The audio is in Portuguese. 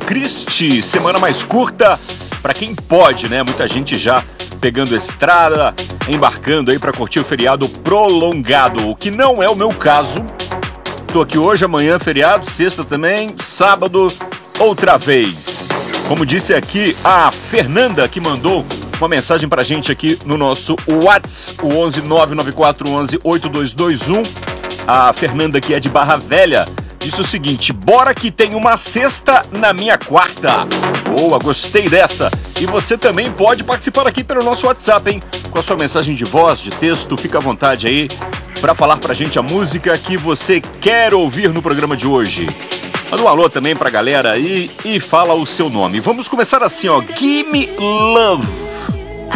Christi, semana mais curta para quem pode, né? Muita gente já pegando estrada, embarcando aí para curtir o feriado prolongado, o que não é o meu caso. Tô aqui hoje, amanhã feriado, sexta também, sábado outra vez. Como disse aqui a Fernanda, que mandou uma mensagem pra gente aqui no nosso WhatsApp, o 11 994 11 8221. A Fernanda, que é de Barra Velha, disse o seguinte: bora que tem uma sexta na minha quarta. Boa, gostei dessa. E você também pode participar aqui pelo nosso WhatsApp, hein? Com a sua mensagem de voz, de texto, fica à vontade aí pra falar pra gente a música que você quer ouvir no programa de hoje. Manda um alô também pra galera aí e fala o seu nome. Vamos começar assim, ó. Gimme Love.